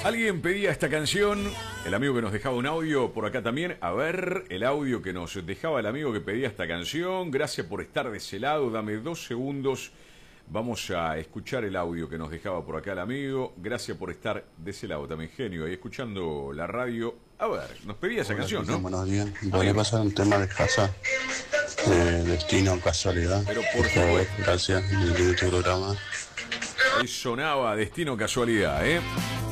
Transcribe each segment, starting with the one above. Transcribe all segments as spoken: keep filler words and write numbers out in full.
Alguien pedía esta canción, el amigo que nos dejaba un audio por acá también. A ver, el audio que nos dejaba el amigo que pedía esta canción. Gracias por estar de ese lado, dame dos segundos. Vamos a escuchar el audio que nos dejaba por acá el amigo. Gracias por estar de ese lado también, genio. Ahí escuchando la radio. A ver, nos pedía esa Hola, canción, ¿no? Buenos días. Voy a pasar un tema de casa, de destino, casualidad. Pero por favor. Gracias, de tu programa. Ahí sonaba Destino Casualidad, ¿eh?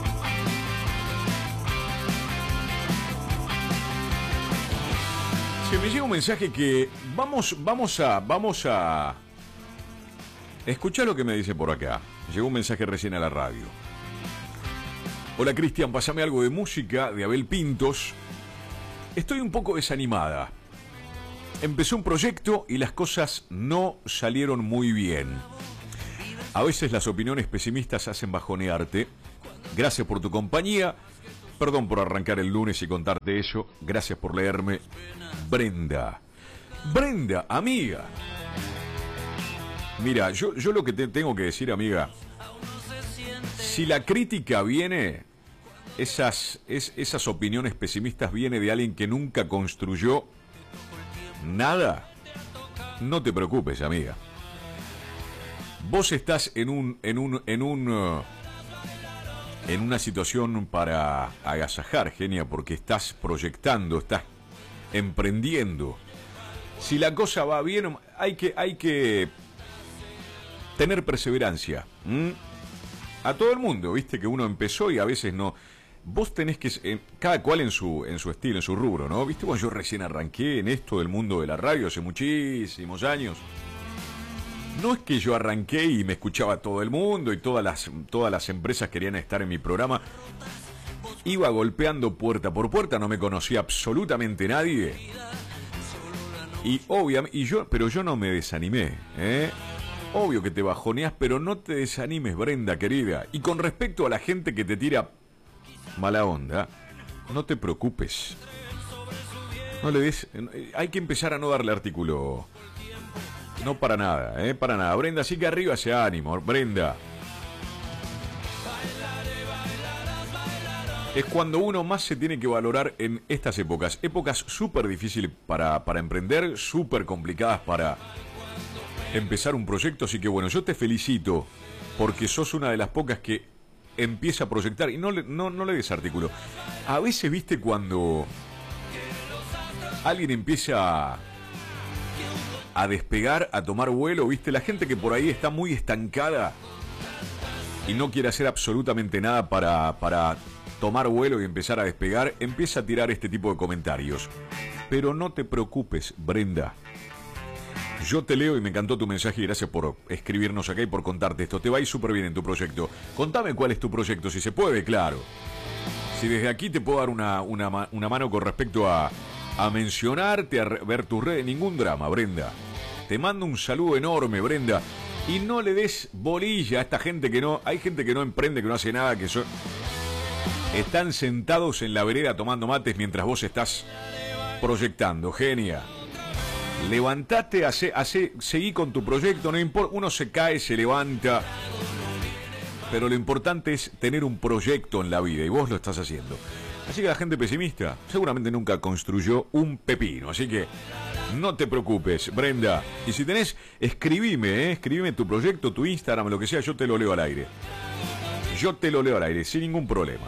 Se me llega un mensaje que vamos, vamos a, vamos a escuchar lo que me dice por acá. Llegó un mensaje recién a la radio. Hola Cristian, pasame algo de música de Abel Pintos. Estoy un poco desanimada. Empecé un proyecto y las cosas no salieron muy bien. A veces las opiniones pesimistas hacen bajonearte. Gracias por tu compañía. Perdón por arrancar el lunes y contarte eso. Gracias por leerme. Brenda. Brenda, amiga. Mira, yo, yo lo que te tengo que decir, amiga. Si la crítica viene, esas, es, esas opiniones pesimistas viene de alguien que nunca construyó nada, no te preocupes, amiga. Vos estás en un, en un, en un, uh, en una situación para agasajar, genia, porque estás proyectando, estás emprendiendo. Si la cosa va bien, hay que, hay que tener perseverancia. ¿Mm? A todo el mundo, viste que uno empezó y a veces no. Vos tenés que, eh, cada cual en su, en su estilo, en su rubro, ¿no? Viste, cuando yo recién arranqué en esto del mundo de la radio hace muchísimos años. No es que yo arranqué y me escuchaba todo el mundo y todas las, todas las empresas querían estar en mi programa. Iba golpeando puerta por puerta, no me conocía absolutamente nadie. Y obviamente, y yo, pero yo no me desanimé, ¿eh? Obvio que te bajoneás, pero no te desanimes, Brenda, querida. Y con respecto a la gente que te tira mala onda, no te preocupes. No le des, hay que empezar a no darle artículo. No para nada, ¿eh? Para nada. Brenda, sí que arriba ese ánimo, Brenda. Es cuando uno más se tiene que valorar en estas épocas. Épocas súper difíciles para, para emprender, súper complicadas para empezar un proyecto. Así que bueno, yo te felicito porque sos una de las pocas que empieza a proyectar. Y no le, no, no le des artículo. A veces, viste, cuando alguien empieza a, a despegar, a tomar vuelo, viste, la gente que por ahí está muy estancada y no quiere hacer absolutamente nada para, para tomar vuelo y empezar a despegar, empieza a tirar este tipo de comentarios. Pero no te preocupes, Brenda. Yo te leo y me encantó tu mensaje y gracias por escribirnos acá y por contarte esto. Te va a ir súper bien en tu proyecto. Contame cuál es tu proyecto, si se puede, claro. Si desde aquí te puedo dar una, una, una mano con respecto a, a mencionarte, a ver tus redes, ningún drama, Brenda. Te mando un saludo enorme, Brenda. Y no le des bolilla a esta gente que no... Hay gente que no emprende, que no hace nada, que son... Están sentados en la vereda tomando mates mientras vos estás proyectando, genia. Levantate, hace, hace, seguí con tu proyecto, no importa, uno se cae, se levanta, pero lo importante es tener un proyecto en la vida y vos lo estás haciendo. Así que la gente pesimista seguramente nunca construyó un pepino, así que no te preocupes, Brenda. Y si tenés, escribime, ¿eh? Escribime tu proyecto, tu Instagram, lo que sea, yo te lo leo al aire. Yo te lo leo al aire, sin ningún problema.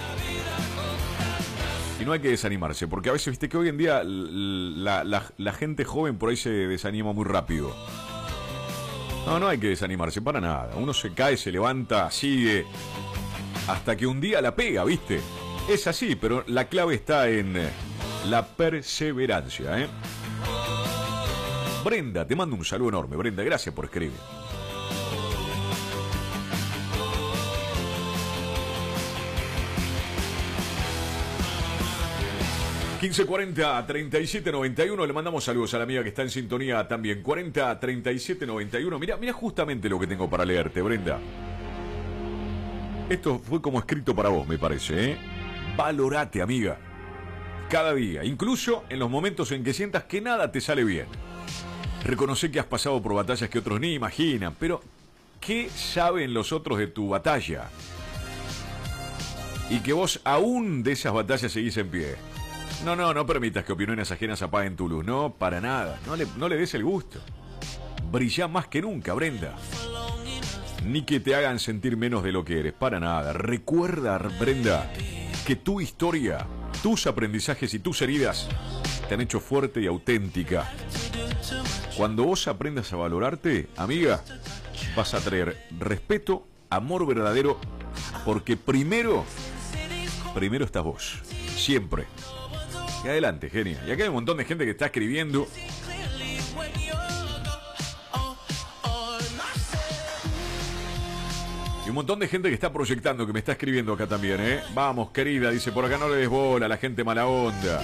Y no hay que desanimarse, porque a veces, viste que hoy en día la, la, la gente joven por ahí se desanima muy rápido. No, no hay que desanimarse para nada. Uno se cae, se levanta, sigue, hasta que un día la pega, viste. Es así, pero la clave está en la perseverancia, ¿eh? Brenda, te mando un saludo enorme, Brenda, gracias por escribir. quince cuarenta treinta y siete noventa y uno, le mandamos saludos a la amiga que está en sintonía también. cuarenta treinta y siete noventa y uno. Mira, mira justamente lo que tengo para leerte, Brenda. Esto fue como escrito para vos, me parece, ¿eh? Valorate, amiga. Cada día, incluso en los momentos en que sientas que nada te sale bien. Reconoce que has pasado por batallas que otros ni imaginan, pero ¿qué saben los otros de tu batalla? y que vos aún de esas batallas seguís en pie. No, no, no permitas que opiniones ajenas apaguen tu luz. No, para nada. No le, no le des el gusto. Brillá más que nunca, Brenda. Ni que te hagan sentir menos de lo que eres. Para nada. Recuerda, Brenda, que tu historia, tus aprendizajes y tus heridas te han hecho fuerte y auténtica. Cuando vos aprendas a valorarte, amiga, vas a traer respeto, amor verdadero, porque primero, primero estás vos. Siempre. Y adelante, genia. Y acá hay un montón de gente que está escribiendo. Y un montón de gente que está proyectando, que me está escribiendo acá también, ¿eh? Vamos, querida, dice, por acá no le des bola a la gente mala onda.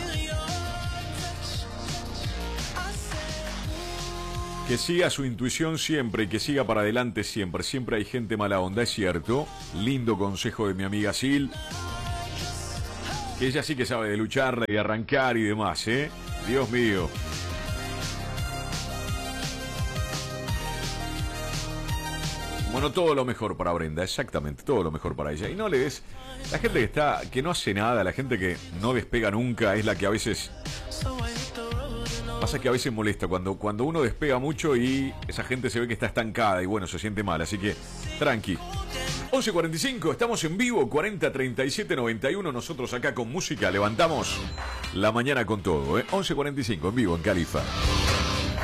Que siga su intuición siempre y que siga para adelante siempre. Siempre hay gente mala onda, es cierto. Lindo consejo de mi amiga Sil. Que ella sí que sabe de luchar y arrancar y demás, ¿eh? Dios mío. Bueno, todo lo mejor para Brenda, exactamente, todo lo mejor para ella. Y no le des... La gente que está, que no hace nada, la gente que no despega nunca, es la que a veces... Pasa que a veces molesta cuando, cuando uno despega mucho y esa gente se ve que está estancada y bueno, se siente mal, así que tranqui. once cuarenta y cinco, estamos en vivo, cuarenta treinta y siete noventa y uno, nosotros acá con música levantamos la mañana con todo, ¿eh? once cuarenta y cinco en vivo en Califa.